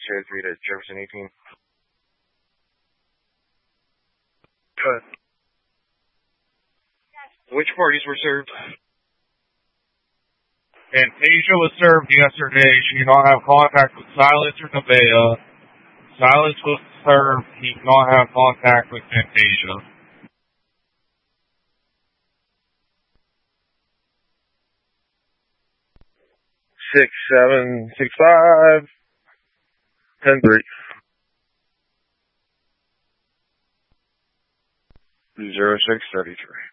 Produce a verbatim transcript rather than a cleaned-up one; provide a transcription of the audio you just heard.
two three to Jefferson eighteen. Good. Which parties were served? And Asia was served yesterday. She did not have contact with Silas or Nevaeh. Silas was served. He did not have contact with Asia. Six seven six five ten three. Zero six thirty three.